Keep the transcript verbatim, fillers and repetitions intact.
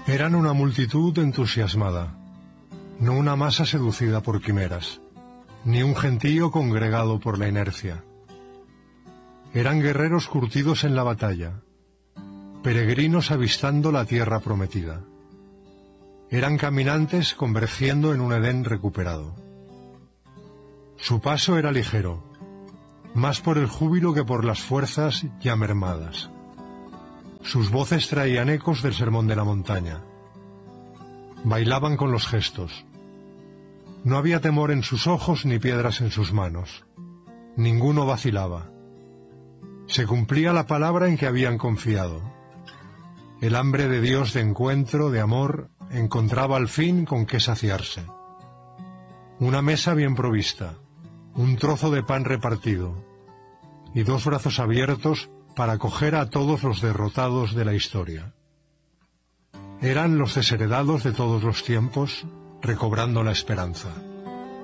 Eran una multitud entusiasmada, no una masa seducida por quimeras, ni un gentío congregado por la inercia. Eran guerreros curtidos en la batalla, peregrinos avistando la tierra prometida. Eran caminantes convergiendo en un Edén recuperado. Su paso era ligero, más por el júbilo que por las fuerzas ya mermadas. Sus voces traían ecos del sermón de la montaña. Bailaban con los gestos. No había temor en sus ojos ni piedras en sus manos. Ninguno vacilaba. Se cumplía la palabra en que habían confiado. El hambre de Dios de encuentro, de amor, encontraba al fin con qué saciarse. Una mesa bien provista, un trozo de pan repartido, y dos brazos abiertos para acoger a todos los derrotados de la historia. Eran los desheredados de todos los tiempos, recobrando la esperanza.